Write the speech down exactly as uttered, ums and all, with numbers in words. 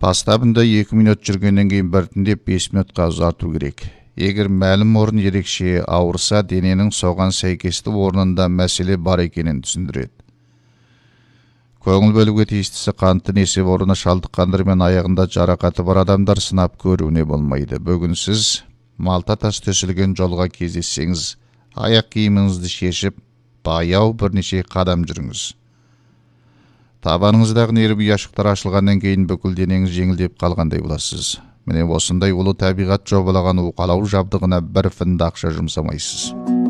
Бастабында екі минут жүргеннен кейін біртіндеп бес минутқа ұзарту керек. Егер мәлім орын ерекше ауырса, дененің соған сәйкесті орнында мәселе бар екенін түсіндіреді. Көңіл бөлуге тиістісі қанты несеп орны шалдыққандар мен аяғында жарақаты бар адамдар сынап көруіне болмайды. Бүгін сіз малта тас төселген жолға кездессеңіз, аяқ киіміңізді шешіп, баяу бірнеше қадам жүріңіз. Табаныңыздағы нерв ұяшықтар ашылғаннан кейін бүкіл денеңіз жеңілдеп қалғандай боласыз. Міне осындай ұлы табиғат жобалаған уқалау жабдығына бір фунт ақша жұмсамайсыз.